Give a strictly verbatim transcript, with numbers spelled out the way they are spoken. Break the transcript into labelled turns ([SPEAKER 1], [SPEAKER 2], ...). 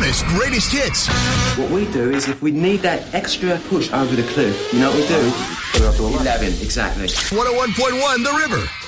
[SPEAKER 1] Hottest, greatest hits.
[SPEAKER 2] What we do is if we need that extra push over the cliff, you know what we do? eleven, exactly.
[SPEAKER 1] one oh one point one The River.